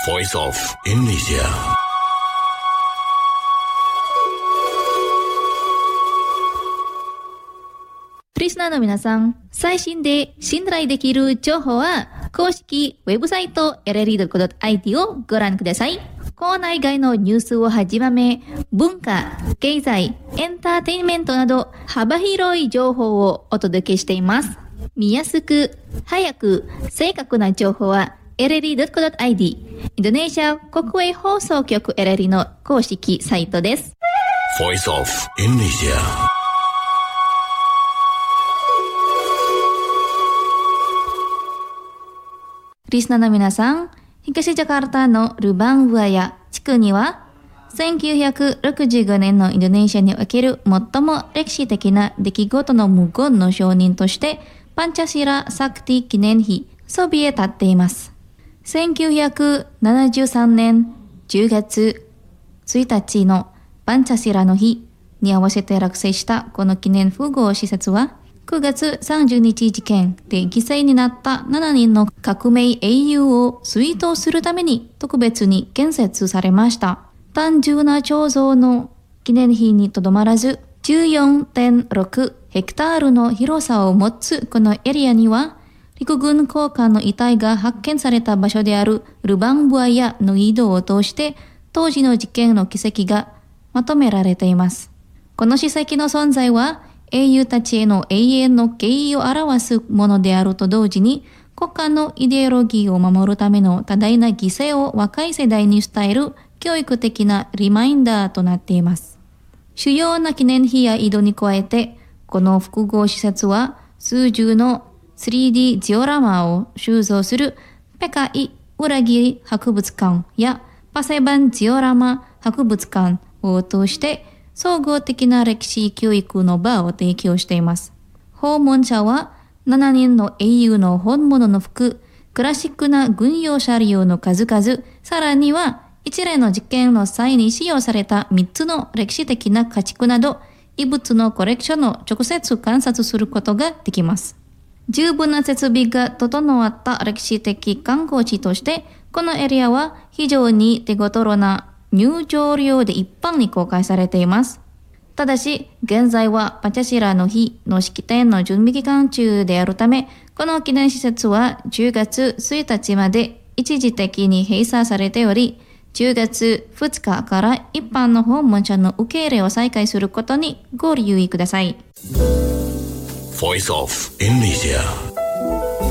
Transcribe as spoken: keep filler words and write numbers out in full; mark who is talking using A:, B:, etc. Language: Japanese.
A: Voice of Indonesia。
B: リスナーの皆さん、最新で信頼できる情報は公式ウェブサイト エルエルイードットコムドットアイティー をご覧ください。校内外のニュースをはじめ、文化、経済、エンターテインメントなど幅広い情報をお届けしています。見やすく、早く、正確な情報は エルエルイードットコムドットアイディー、インドネシア国営放送局 エルエルイー の公式サイトです。
A: Voice of Indonesia。
B: リスナーの皆さん、東ジャカルタのルバンブアヤ地区には、せんきゅうひゃくろくじゅうごねんのインドネシアにおける最も歴史的な出来事の無言の証人として、パンチャシラ・サクティ記念碑、そびえ立っています。せんきゅうひゃくななじゅうさんねんじゅうがつついたちのパンチャシラの日に合わせて落成したこの記念複合施設は、くがつさんじゅうにち事件で犠牲になったななにんの革命英雄を追悼するために特別に建設されました。単純な彫像の記念碑にとどまらず、じゅうよんてんろくヘクタールの広さを持つこのエリアには、陸軍高官の遺体が発見された場所であるルバンブアヤの井戸を通して当時の事件の軌跡がまとめられています。この史跡の存在は英雄たちへの永遠の敬意を表すものであると同時に、国家のイデオロギーを守るための多大な犠牲を若い世代に伝える教育的なリマインダーとなっています。主要な記念碑や井戸に加えて、この複合施設は数十の スリーディー ジオラマを収蔵するペカイ裏切り博物館やパセバンジオラマ博物館を通して総合的な歴史教育の場を提供しています。訪問者はななにんの英雄の本物の服、クラシックな軍用車両の数々、さらには一連の事件の際に使用されたみっつの歴史的な家畜など、遺物のコレクションを直接観察することができます。十分な設備が整った歴史的観光地として、このエリアは非常に手ごろな入場料で一般に公開されています。ただし、現在はパチャシラの日の式典の準備期間中であるため、この記念施設はじゅうがつついたちまで一時的に閉鎖されており、じゅうがつふつかから一般の訪問者の受け入れを再開することにご留意ください。
A: Voice of Indonesia。